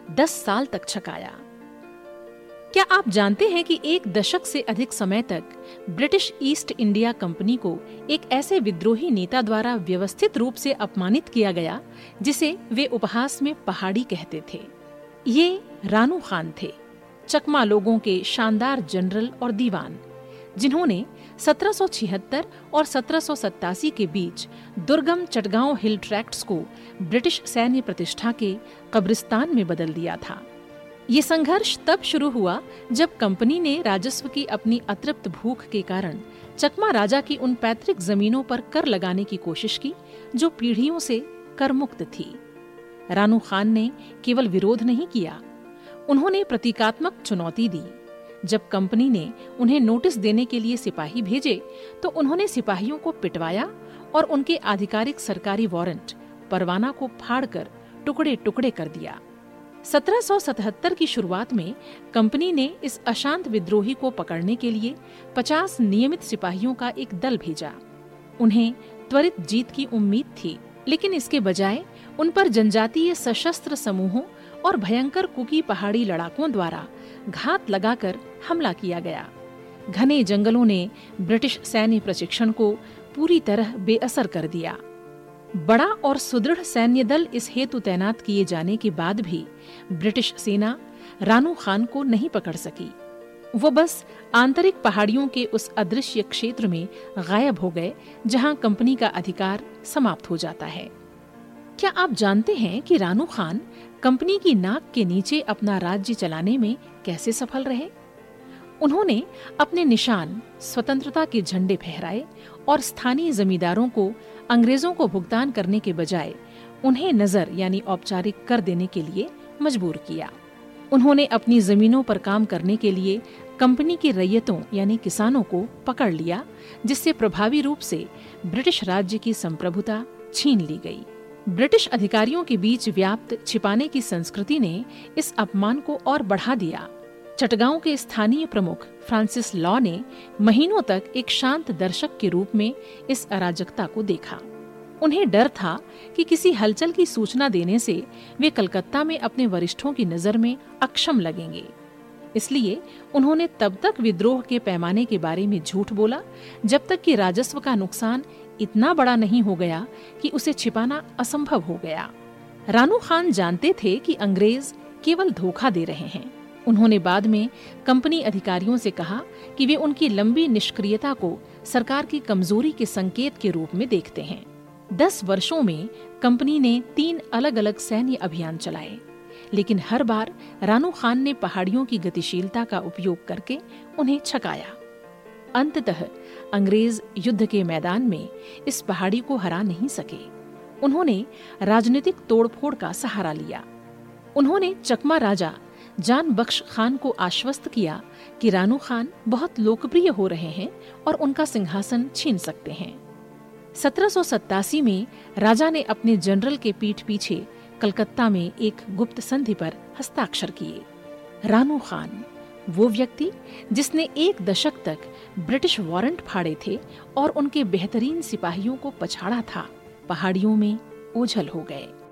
10 साल तक छकाया। क्या आप जानते हैं कि 1 दशक से अधिक समय तक ब्रिटिश ईस्ट इंडिया कंपनी को एक ऐसे विद्रोही नेता द्वारा व्यवस्थित रूप से अपमानित किया गया जिसे वे उपहास में पहाड़ी कहते थे। ये रानू खान थे, चकमा लोगों के शानदार जनरल और दीवान, जिन्होंने 1776 और 1787 के बीच दुर्गम चटगांव हिल ट्रैक्ट्स को ब्रिटिश सैन्य प्रतिष्ठा के कब्रिस्तान में बदल दिया था। ये संघर्ष तब शुरू हुआ जब कंपनी ने राजस्व की अपनी अतृप्त भूख के कारण चकमा राजा की उन पैतृक जमीनों पर कर लगाने की कोशिश की जो पीढ़ियों से कर मुक्त थी। रानू खान ने केवल विरोध नहीं किया, उन्होंने प्रतीकात्मक चुनौती दी। जब कंपनी ने उन्हें नोटिस देने के लिए सिपाही भेजे तो उन्होंने सिपाहियों को पिटवाया और उनके आधिकारिक सरकारी वारंट परवाना को फाड़कर टुकड़े टुकड़े कर दिया। 1777 की शुरुआत में कंपनी ने इस अशांत विद्रोही को पकड़ने के लिए 50 नियमित सिपाहियों का एक दल भेजा। उन्हें त्वरित जीत की उम्मीद थी, लेकिन इसके बजाय उन पर जनजातीय सशस्त्र समूहों और भयंकर कुकी पहाड़ी लड़ाकों द्वारा घात लगाकर हमला किया गया। घने जंगलों ने ब्रिटिश सैन्य प्रशिक्षण को पूरी तरह बेअसर कर दिया। बड़ा और सुदृढ़ सैन्य दल इस हेतु तैनात किए जाने के बाद भी ब्रिटिश सेना रानू खान को नहीं पकड़ सकी। वो बस आंतरिक पहाड़ियों के उस अदृश्य क्षेत्र में गायब हो गए जहां कंपनी का अधिकार समाप्त हो जाता है। क्या आप जानते हैं कि रानू खान कंपनी की नाक के नीचे अपना राज्य चलाने में कैसे सफल रहे? उन्होंने अपने निशान स्वतंत्रता के झंडे फहराए और स्थानीय जमींदारों को अंग्रेजों को भुगतान करने के बजाय उन्हें नजर यानी औपचारिक कर देने के लिए मजबूर किया। उन्होंने अपनी जमीनों पर काम करने के लिए कंपनी की रैयतों यानी किसानों को पकड़ लिया, जिससे प्रभावी रूप से ब्रिटिश राज्य की संप्रभुता छीन ली गई। ब्रिटिश अधिकारियों के बीच व्याप्त छिपाने की संस्कृति ने इस अपमान को और बढ़ा दिया। चटगांव के स्थानीय प्रमुख फ्रांसिस लॉ ने महीनों तक एक शांत दर्शक के रूप में इस अराजकता को देखा। उन्हें डर था कि किसी हलचल की सूचना देने से वे कलकत्ता में अपने वरिष्ठों की नजर में अक्षम लगेंगे। इसलिए उन्होंने तब तक विद्रोह के पैमाने के बारे में झूठ बोला जब तक कि राजस्व का नुकसान इतना बड़ा नहीं हो गया कि उसे छिपाना असंभव हो गया। रानू खान जानते थे कि अंग्रेज केवल धोखा दे रहे हैं। उन्होंने बाद में कंपनी अधिकारियों से कहा कि वे उनकी लंबी निष्क्रियता को सरकार की कमजोरी के संकेत के रूप में देखते हैं। 10 वर्षों में कंपनी ने 3 अलग अलग सैन्य अभियान चलाए, लेकिन हर बार रानू खान ने पहाड़ियों की गतिशीलता का उपयोग करके उन्हें छकाया। अंततः अंग्रेज युद्ध के मैदान में इस पहाड़ी को हरा नहीं सके। उन्होंने राजनीतिक तोड़फोड़ का सहारा लिया। उन्होंने चकमा राजा जान बख्श खान को आश्वस्त किया कि रानू खान बहुत लोकप्रिय हो रहे हैं और उनका सिंहासन छीन सकते हैं। 1787 में राजा ने अपने जनरल के पीठ पीछे कलकत्ता में एक गुप्त संधि पर हस्ताक्षर किए। रानू खान, वो व्यक्ति जिसने 1 दशक तक ब्रिटिश वारंट फाड़े थे और उनके बेहतरीन सिपाहियों को पछाड़ा था, पहाड़ियों में ओझल हो गए।